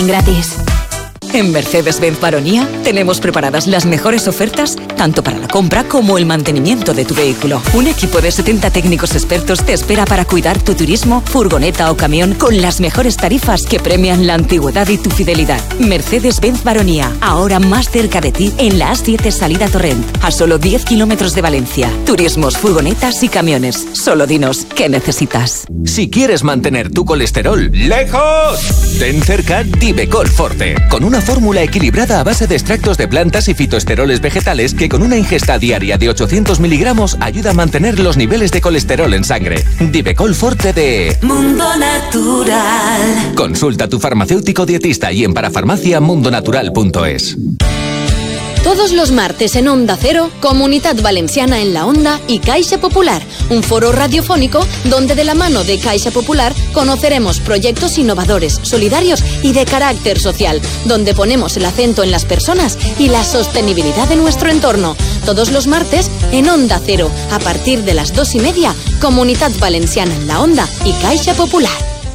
gratis. En Mercedes-Benz Baronía tenemos preparadas las mejores ofertas tanto para la compra como el mantenimiento de tu vehículo. Un equipo de 70 técnicos expertos te espera para cuidar tu turismo, furgoneta o camión con las mejores tarifas que premian la antigüedad y tu fidelidad. Mercedes-Benz Baronía, ahora más cerca de ti en la A7 salida Torrent, a solo 10 kilómetros de Valencia. Turismos, furgonetas y camiones. Solo dinos qué necesitas. Si quieres mantener tu colesterol lejos, ten cerca Divecol Forte, con una fórmula equilibrada a base de extractos de plantas y fitoesteroles vegetales que con una ingesta diaria de 800 miligramos ayuda a mantener los niveles de colesterol en sangre. Divecol Forte de Mundo Natural. Consulta a tu farmacéutico dietista y en parafarmacia.mundonatural.es. Todos los martes en Onda Cero, Comunitat Valenciana en la Onda y Caixa Popular, un foro radiofónico donde de la mano de Caixa Popular conoceremos proyectos innovadores, solidarios y de carácter social, donde ponemos el acento en las personas y la sostenibilidad de nuestro entorno. Todos los martes en Onda Cero, a partir de las 2:30, Comunitat Valenciana en la Onda i Caixa Popular.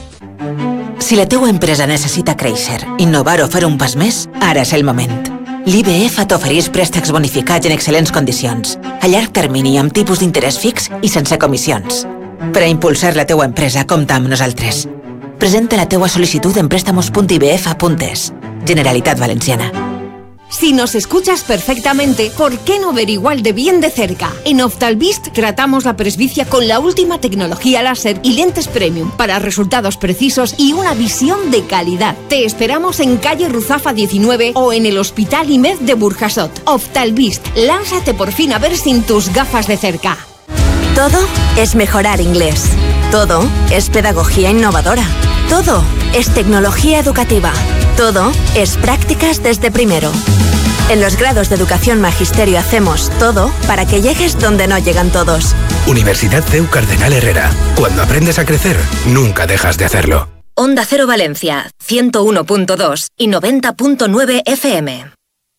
Si la teua empresa necessita créixer, innovar o fer un pas més, ara és el moment. L'IBF t'ofereix préstecs bonificats en excel·lents condicions, a llarg termini amb tipus d'interès fix i sense comissions. Per a impulsar la teua empresa, compta amb nosaltres. Presenta la teua sol·licitud en préstamos.ibf.es. Generalitat Valenciana. Si nos escuchas perfectamente, ¿por qué no ver igual de bien de cerca? En Oftalvist tratamos la presbicia con la última tecnología láser y lentes premium para resultados precisos y una visión de calidad. Te esperamos en calle Ruzafa 19 o en el Hospital IMED de Burjasot. Oftalvist, lánzate por fin a ver sin tus gafas de cerca. Todo es mejorar inglés. Todo es pedagogía innovadora. Todo es tecnología educativa. Todo es prácticas desde primero. En los grados de Educación Magisterio hacemos todo para que llegues donde no llegan todos. Universidad CEU Cardenal Herrera. Cuando aprendes a crecer, nunca dejas de hacerlo. Onda Cero Valencia, 101.2 y 90.9 FM.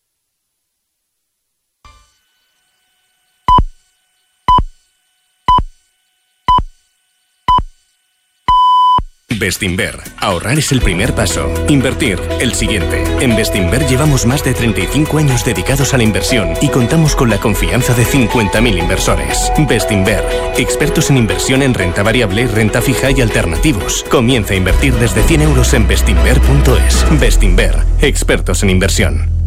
Bestinver. Ahorrar es el primer paso. Invertir, el siguiente. En Bestinver llevamos más de 35 años dedicados a la inversión y contamos con la confianza de 50.000 inversores. Bestinver. Expertos en inversión en renta variable, renta fija y alternativos. Comienza a invertir desde 100 euros en bestinver.es. Bestinver. Expertos en inversión.